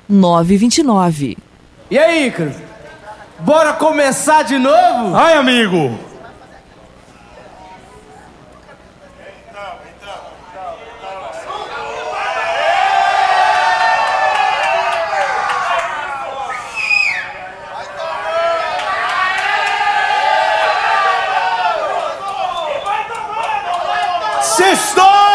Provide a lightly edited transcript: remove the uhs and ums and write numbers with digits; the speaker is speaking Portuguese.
929. E aí, Ícaro? Bora começar de novo? Ai, amigo! Sextou!